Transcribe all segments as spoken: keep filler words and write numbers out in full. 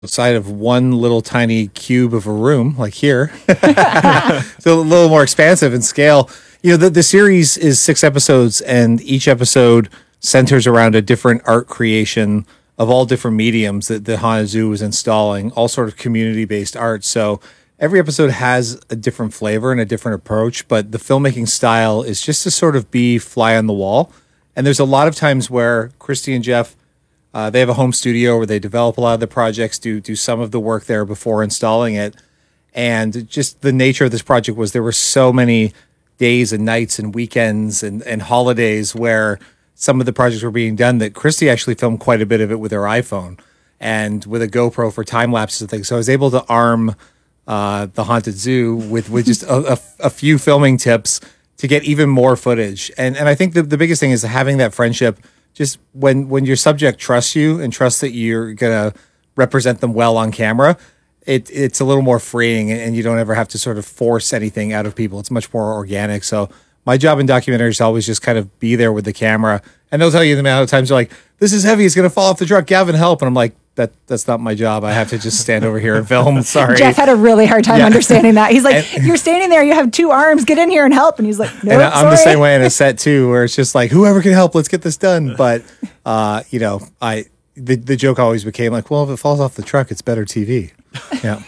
outside of one little tiny cube of a room, like here. So a little more expansive in scale. You know, the, the series is six episodes, and each episode centers around a different art creation of all different mediums that the Haunted Zoo was installing, all sort of community-based art. So every episode has a different flavor and a different approach, but the filmmaking style is just to sort of be fly on the wall. And there's a lot of times where Christy and Jeff, uh, they have a home studio where they develop a lot of the projects, do do some of the work there before installing it. And just the nature of this project was there were so many days and nights and weekends and, and holidays where some of the projects were being done that Christy actually filmed quite a bit of it with her iPhone and with a GoPro for time lapses and things. So I was able to arm uh, the Haunted Zoo with, with just a, a, a few filming tips to get even more footage. And and I think the, the biggest thing is having that friendship. Just when, when your subject trusts you and trusts that you're going to represent them well on camera, it it's a little more freeing, and you don't ever have to sort of force anything out of people. It's much more organic. So my job in documentaries is always just kind of be there with the camera. And they'll tell you the amount of times they're like, this is heavy, it's going to fall off the truck, Gavin, help. And I'm like, that that's not my job. I have to just stand over here and film. Sorry. Jeff had a really hard time Yeah. understanding that. He's like, And- you're standing there, you have two arms, get in here and help. And he's like, no, And nope, I'm the sorry. same way in a set too, where it's just like, whoever can help, let's get this done. But, uh, you know, I the, the joke always became like, well, if it falls off the truck, it's better T V. Yeah.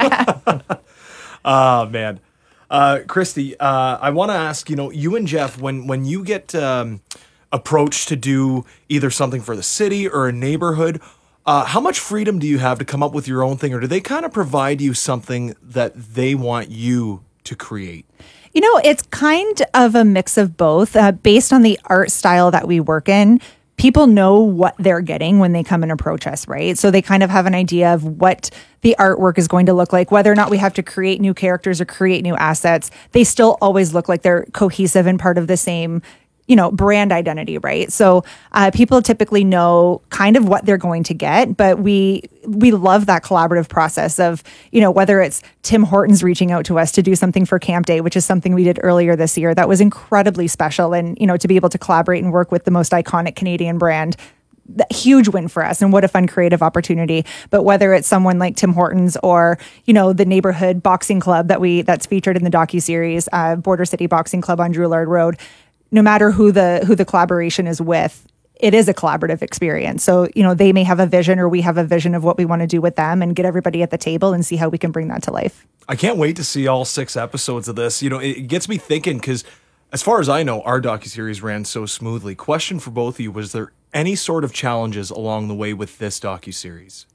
Oh, man. Uh, Christy, uh, I want to ask, you know, you and Jeff, when, when you get um, approached to do either something for the city or a neighborhood, uh, how much freedom do you have to come up with your own thing? Or do they kind of provide you something that they want you to create? You know, it's kind of a mix of both. Uh, based on the art style that we work in, people know what they're getting when they come and approach us, right? So they kind of have an idea of what the artwork is going to look like, whether or not we have to create new characters or create new assets. They still always look like they're cohesive and part of the same, you know, brand identity, right? So uh, people typically know kind of what they're going to get, but we we love that collaborative process of, you know, whether it's Tim Hortons reaching out to us to do something for Camp Day, which is something we did earlier this year. That was incredibly special. And, you know, to be able to collaborate and work with the most iconic Canadian brand, that huge win for us, and what a fun creative opportunity. But whether it's someone like Tim Hortons or, you know, the neighborhood boxing club that we that's featured in the docuseries, uh, Border City Boxing Club on Drouillard Road, no matter who the who the collaboration is with, it is a collaborative experience. So, you know, they may have a vision or we have a vision of what we want to do with them, and get everybody at the table and see how we can bring that to life. I can't wait to see all six episodes of this. You know, it gets me thinking because, as far as I know, our docuseries ran so smoothly. Question for both of you: was there any sort of challenges along the way with this docuseries?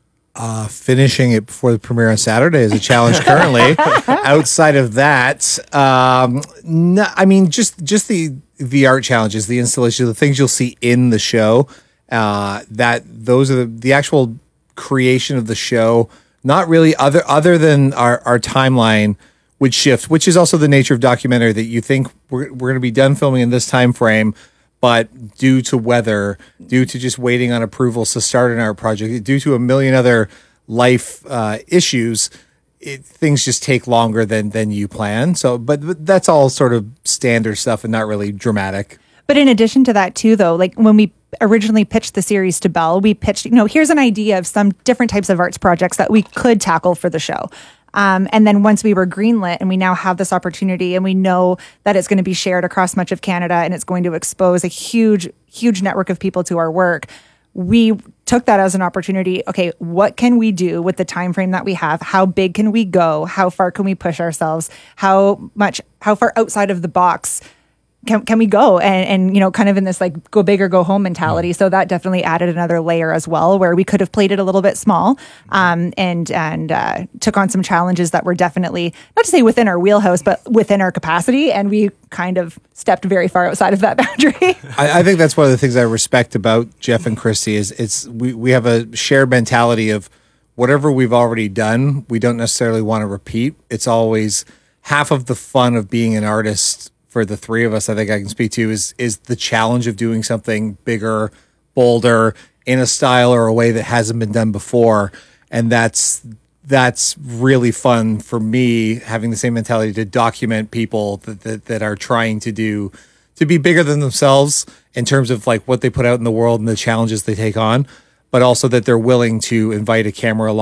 Uh, finishing it before the premiere on Saturday is a challenge currently. Outside of that, um, no, I mean, just just the the art challenges, the installation, the things you'll see in the show. Uh, that those are the, the actual creation of the show. Not really other other than our our timeline would shift, which is also the nature of documentary, that you think we're we're going to be done filming in this time frame. But due to weather, due to just waiting on approvals to start an art project, due to a million other life uh, issues, it, things just take longer than than you plan. So, but, but that's all sort of standard stuff and not really dramatic. But in addition to that too, though, like when we originally pitched the series to Bell, we pitched, you know, here's an idea of some different types of arts projects that we could tackle for the show. Um, and then once we were greenlit and we now have this opportunity and we know that it's going to be shared across much of Canada and it's going to expose a huge, huge network of people to our work, we took that as an opportunity. Okay, what can we do with the time frame that we have? How big can we go? How far can we push ourselves? How much, how far outside of the box can can we go? And, and, you know, kind of in this like go big or go home mentality. Mm. So that definitely added another layer as well, where we could have played it a little bit small um, and and uh, took on some challenges that were definitely, not to say within our wheelhouse, but within our capacity. And we kind of stepped very far outside of that boundary. I, I think that's one of the things I respect about Jeff and Christy is it's we, we have a shared mentality of whatever we've already done, we don't necessarily want to repeat. It's always half of the fun of being an artist. For the three of us, I think I can speak to is is the challenge of doing something bigger, bolder, in a style or a way that hasn't been done before. And that's that's really fun for me, having the same mentality to document people that, that, that are trying to do, to be bigger than themselves in terms of like what they put out in the world and the challenges they take on. but also that they're willing to invite a camera